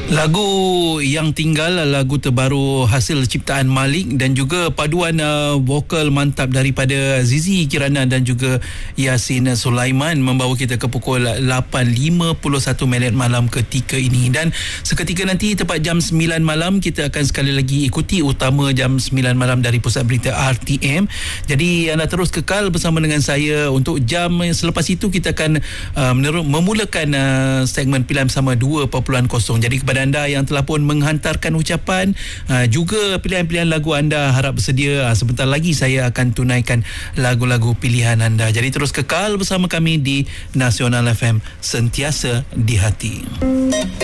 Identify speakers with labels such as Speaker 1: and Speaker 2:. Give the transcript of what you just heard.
Speaker 1: Lagu yang tinggal, lagu terbaru hasil ciptaan Malik dan juga paduan vokal mantap daripada Zizi Kirana dan juga Yasin Sulaiman membawa kita ke pukul 8.51 malam ketika ini. Dan seketika nanti tepat jam 9 malam kita akan sekali lagi ikuti utama jam 9 malam dari Pusat Berita RTM. Jadi anda terus kekal bersama dengan saya untuk jam selepas itu kita akan memulakan segmen Pilihan Bersama 2.0. Jadi kepada anda yang telah pun menghantarkan ucapan juga pilihan-pilihan lagu anda, harap bersedia sebentar lagi saya akan tunaikan lagu-lagu pilihan anda. Jadi terus kekal bersama kami di Nasional FM, sentiasa di hati.